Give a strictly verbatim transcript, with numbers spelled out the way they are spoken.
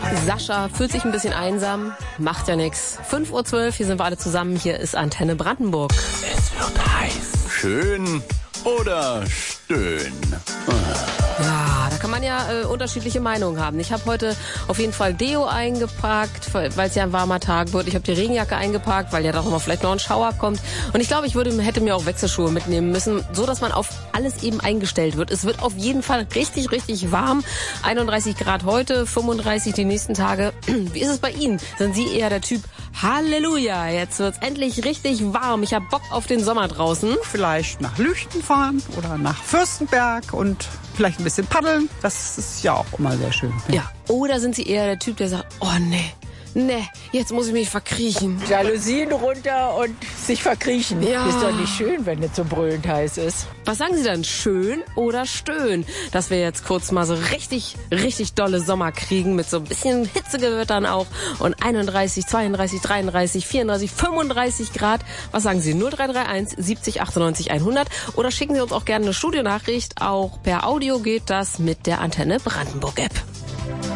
Sascha fühlt sich ein bisschen einsam, macht ja nichts. fünf Uhr zwölf, hier sind wir alle zusammen, hier ist Antenne Brandenburg. Es wird heiß. Schön oder stöhn? Ja, da kann man ja äh, unterschiedliche Meinungen haben. Ich habe heute auf jeden Fall Deo eingepackt, weil es ja ein warmer Tag wird. Ich habe die Regenjacke eingepackt, weil ja doch mal vielleicht noch ein Schauer kommt. Und ich glaube, ich würde, hätte mir auch Wechselschuhe mitnehmen müssen, so dass man auf alles eben eingestellt wird. Es wird auf jeden Fall richtig, richtig warm. einunddreißig Grad heute, fünfunddreißig die nächsten Tage. Wie ist es bei Ihnen? Sind Sie eher der Typ, Halleluja, jetzt wird's endlich richtig warm. Ich habe Bock auf den Sommer draußen. Vielleicht nach Lüchten fahren oder nach Fürstenberg und vielleicht ein bisschen paddeln. Das ist ja auch immer sehr schön. Ja. Oder sind Sie eher der Typ, der sagt, oh nee, nee, jetzt muss ich mich verkriechen. Jalousien runter und sich verkriechen. Ja. Ist doch nicht schön, wenn es so brüllend heiß ist. Was sagen Sie dann, schön oder stöhn? Dass wir jetzt kurz mal so richtig, richtig dolle Sommer kriegen mit so ein bisschen Hitzegewittern auch und einunddreißig, zweiunddreißig, dreiunddreißig, vierunddreißig, fünfunddreißig Grad. Was sagen Sie? null drei drei eins siebzig achtundneunzig hundert oder schicken Sie uns auch gerne eine Studionachricht. Auch per Audio geht das mit der Antenne Brandenburg App.